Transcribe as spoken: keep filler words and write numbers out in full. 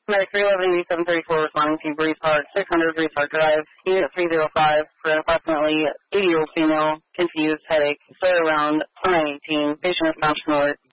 Medic three eleven eighty-seven thirty-four responding to Breeze Park, six hundred Breeze Park Drive, Unit three oh five for an approximately eighty-year-old female, confused, headache, story around nine eighteen, patient is conscious.